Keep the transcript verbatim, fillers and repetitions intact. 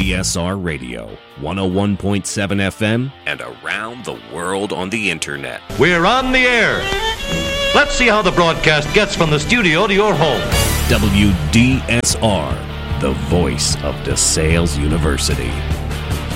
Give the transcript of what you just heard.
D S R Radio, one oh one point seven F M, and around the world on the internet. We're on the air. Let's see how the broadcast gets from the studio to your home. W D S R, the voice of DeSales University.